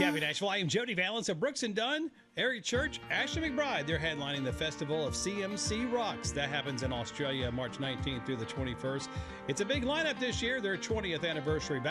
Happy Nashville. I am Jody Valance of Brooks and Dunn, Area Church, Ashley McBride. They're headlining the festival of CMC Rocks. That happens in Australia March 19th through the 21st. It's a big lineup this year, their 20th anniversary.